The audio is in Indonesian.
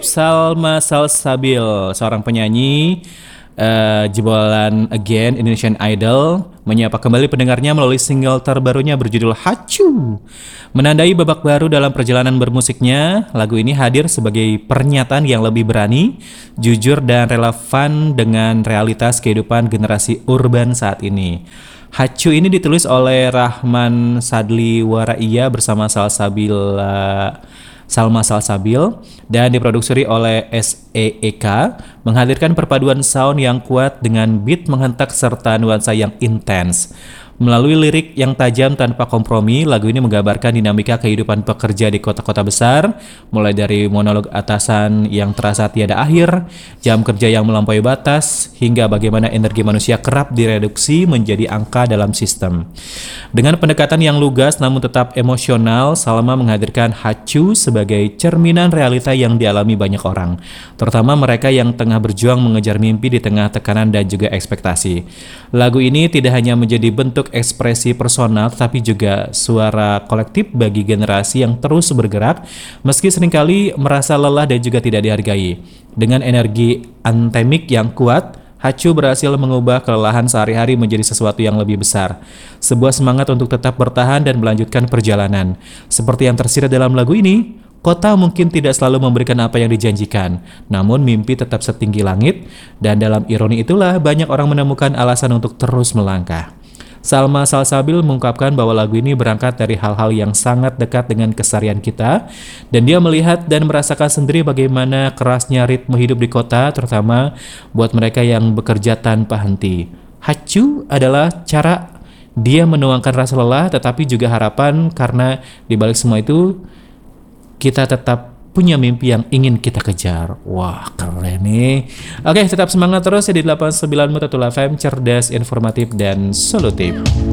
Salma Salsabil, seorang penyanyi jebolan Again Indonesian Idol, menyapa kembali pendengarnya melalui single terbarunya berjudul Hacu. Menandai babak baru dalam perjalanan bermusiknya, lagu ini hadir sebagai pernyataan yang lebih berani, jujur dan relevan dengan realitas kehidupan generasi urban saat ini. Hacu ini ditulis oleh Rahman Sadli Waraia bersama Salma Salsabil dan diproduksi oleh SEEK, menghadirkan perpaduan sound yang kuat dengan beat menghentak serta nuansa yang intens. Melalui lirik yang tajam tanpa kompromi, lagu ini menggambarkan dinamika kehidupan pekerja di kota-kota besar, mulai dari monolog atasan yang terasa tiada akhir, jam kerja yang melampaui batas, hingga bagaimana energi manusia kerap direduksi menjadi angka dalam sistem. Dengan pendekatan yang lugas namun tetap emosional, Salma menghadirkan Hacu sebagai cerminan realita yang dialami banyak orang, terutama mereka yang tengah berjuang mengejar mimpi di tengah tekanan dan juga ekspektasi. Lagu ini tidak hanya menjadi bentuk ekspresi personal, tapi juga suara kolektif bagi generasi yang terus bergerak, meski seringkali merasa lelah dan juga tidak dihargai. Dengan energi antemik yang kuat, Hacu berhasil mengubah kelelahan sehari-hari menjadi sesuatu yang lebih besar. Sebuah semangat untuk tetap bertahan dan melanjutkan perjalanan. Seperti yang tersirat dalam lagu ini, kota mungkin tidak selalu memberikan apa yang dijanjikan, namun mimpi tetap setinggi langit, dan dalam ironi itulah banyak orang menemukan alasan untuk terus melangkah. Salma Salsabil mengungkapkan bahwa lagu ini berangkat dari hal-hal yang sangat dekat dengan keseharian kita, dan dia melihat dan merasakan sendiri bagaimana kerasnya ritme hidup di kota, terutama buat mereka yang bekerja tanpa henti. Hacu adalah cara dia menuangkan rasa lelah tetapi juga harapan, karena di balik semua itu kita tetap punya mimpi yang ingin kita kejar. Wah, keren nih. Oke, tetap semangat terus ya di 89 Mutatulah FM, cerdas, informatif, dan solutif.